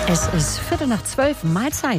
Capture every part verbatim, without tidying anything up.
Es ist Viertel nach zwölf, Mahlzeit.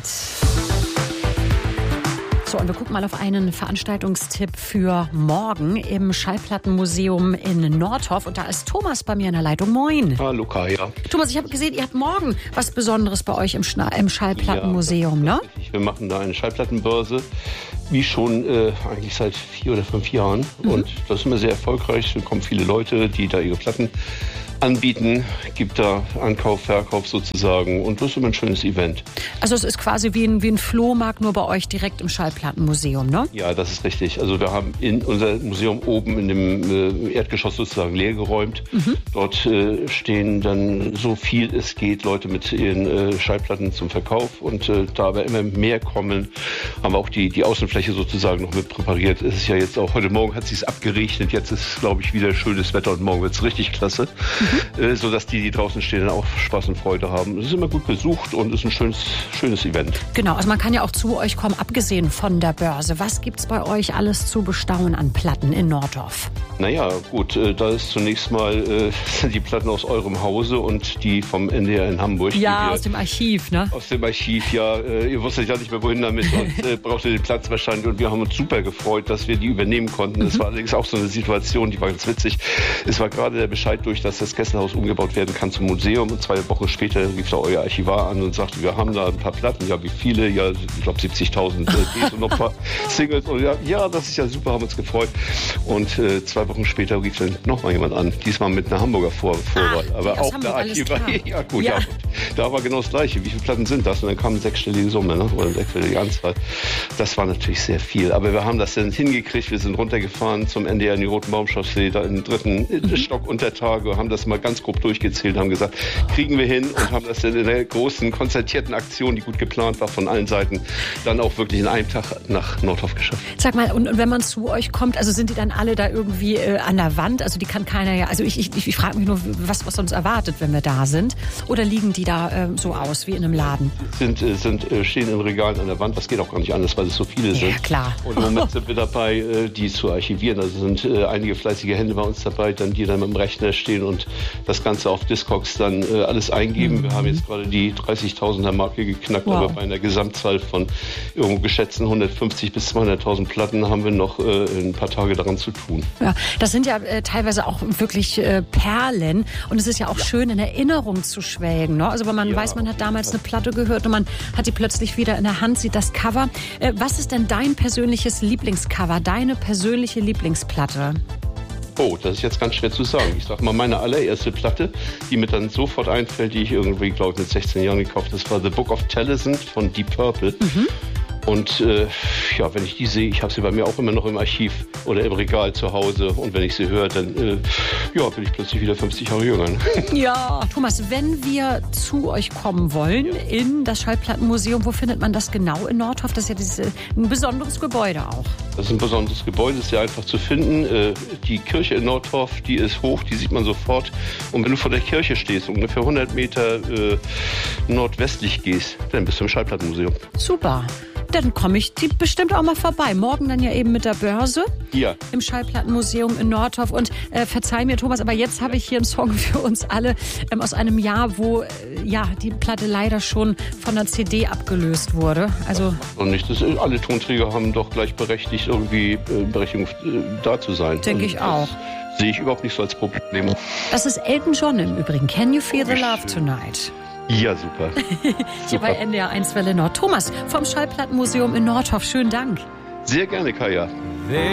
So, und wir gucken mal auf einen Veranstaltungstipp für morgen im Schallplattenmuseum in Nordhoff. Und da ist Thomas bei mir in der Leitung. Moin. Hallo, Kaya. Thomas, ich habe gesehen, ihr habt morgen was Besonderes bei euch im, Schna- im Schallplattenmuseum, ja, ne? Wir machen da eine Schallplattenbörse, wie schon äh, eigentlich seit vier oder fünf Jahren. Mhm. Und das ist immer sehr erfolgreich. Es kommen viele Leute, die da ihre Platten anbieten, gibt da Ankauf, Verkauf sozusagen, und das ist immer ein schönes Event. Also es ist quasi wie ein, wie ein Flohmarkt, nur bei euch direkt im Schallplattenmuseum, ne? Ja, das ist richtig. Also wir haben in unser Museum oben in dem äh, Erdgeschoss sozusagen leer geräumt. Mhm. Dort äh, stehen dann, so viel es geht, Leute mit ihren äh, Schallplatten zum Verkauf, und äh, da aber immer mehr kommen, haben wir auch die, die Außenfläche sozusagen noch mit präpariert. Es ist ja jetzt auch, heute Morgen hat es sich abgeregnet, jetzt ist, glaube ich, wieder schönes Wetter und morgen wird es richtig klasse. Mhm. Äh, sodass die, die draußen stehen, dann auch Spaß und Freude haben. Es ist immer gut besucht und ist ein schönes, schönes Event. Genau, also man kann ja auch zu euch kommen, abgesehen von der Börse. Was gibt es bei euch alles zu bestaunen an Platten in Nordhoff? Naja, gut, äh, da ist zunächst mal äh, die Platten aus eurem Hause und die vom N D R in Hamburg. Ja, wir, aus dem Archiv, ne? Aus dem Archiv, ja. Äh, ihr wusstet ja nicht mehr, wohin damit, und äh, brauchte den Platz wahrscheinlich. Und wir haben uns super gefreut, dass wir die übernehmen konnten. Das mhm. war allerdings auch so eine Situation, die war ganz witzig. Es war gerade der Bescheid durch, dass das Kesselhaus umgebaut werden kann zum Museum. Und zwei Wochen später rief da euer Archivar an und sagte, wir haben da ein paar Platten. Ja, wie viele? Ja, ich glaube siebzigtausend C Ds und noch ein paar Singles. Und ja, ja, das ist ja super, haben uns gefreut. Und äh, zwei Wochen später rief dann nochmal jemand an. Diesmal mit einer Hamburger Vor- Vorwahl. Ah, aber auch Hamburg, der Archivar. Ja, gut, ja. ja. Da war genau das Gleiche. Wie viele Platten sind das? Und dann kam eine sechsstellige Summe, ne? Oder eine sechsstellige Anzahl. Das war natürlich sehr viel. Aber wir haben das dann hingekriegt. Wir sind runtergefahren zum N D R in die Roten Baumchaussee, da im dritten mhm. Stock unter Tage, haben das mal ganz grob durchgezählt, haben gesagt, kriegen wir hin, und haben das dann in einer großen, konzertierten Aktion, die gut geplant war von allen Seiten, dann auch wirklich in einem Tag nach Nordhoff geschafft. Sag mal, und, und wenn man zu euch kommt, also sind die dann alle da irgendwie äh, an der Wand? Also die kann keiner ja, also ich, ich, ich frage mich nur, was, was uns erwartet, wenn wir da sind. Oder liegen die da äh, so aus wie in einem Laden? Sind, sind, stehen in Regalen an der Wand, das geht auch gar nicht anders, weil es so viele sind. Ja, klar. Und im Moment sind wir dabei, die zu archivieren. Also sind einige fleißige Hände bei uns dabei, dann die dann mit dem Rechner stehen und das Ganze auf Discogs dann äh, alles eingeben. Mhm. Wir haben jetzt gerade die dreißigtausender Marke geknackt, wow. aber bei einer Gesamtzahl von irgendwo geschätzten hundertfünfzig bis zweihunderttausend Platten haben wir noch äh, ein paar Tage daran zu tun. Ja, das sind ja äh, teilweise auch wirklich äh, Perlen, und es ist ja auch ja. schön, in Erinnerung zu schwelgen. Ne? Also wenn man ja, weiß, man hat damals eine Platte gehört und man hat die plötzlich wieder in der Hand, sieht das Cover. Äh, was ist denn dein persönliches Lieblingscover, deine persönliche Lieblingsplatte? Oh, das ist jetzt ganz schwer zu sagen. Ich sag mal, meine allererste Platte, die mir dann sofort einfällt, die ich irgendwie, glaube ich, mit sechzehn Jahren gekauft habe, das war The Book of Taliesin von Deep Purple. Mhm. Und äh, ja, wenn ich die sehe, ich habe sie bei mir auch immer noch im Archiv oder im Regal zu Hause, und wenn ich sie höre, dann äh, ja, bin ich plötzlich wieder fünfzig Jahre jünger. Ja, Thomas, wenn wir zu euch kommen wollen, ja. in das Schallplattenmuseum, wo findet man das genau in Nordhoff? Das ist ja dieses, ein besonderes Gebäude auch. Das ist ein besonderes Gebäude, ist sehr einfach zu finden. Äh, die Kirche in Nordhoff, die ist hoch, die sieht man sofort. Und wenn du vor der Kirche stehst, ungefähr hundert Meter äh, nordwestlich gehst, dann bist du im Schallplattenmuseum. Super. Dann komme ich die bestimmt auch mal vorbei. Morgen dann ja eben mit der Börse. Ja. Im Schallplattenmuseum in Nordhoff. Und äh, verzeih mir, Thomas, aber jetzt habe ich hier einen Song für uns alle ähm, aus einem Jahr, wo äh, ja die Platte leider schon von der C D abgelöst wurde. Also und nicht, das, alle Tonträger haben doch gleichberechtigt irgendwie äh, Berechtigung äh, da zu sein. Denke ich auch. Sehe ich überhaupt nicht so als Problem. Das ist Elton John im Übrigen. Can you feel the love tonight? Ja, super. Hier super. bei N D R eins Welle Nord. Thomas vom Schallplattenmuseum in Nordhoff. Schönen Dank. Sehr gerne, Kaya.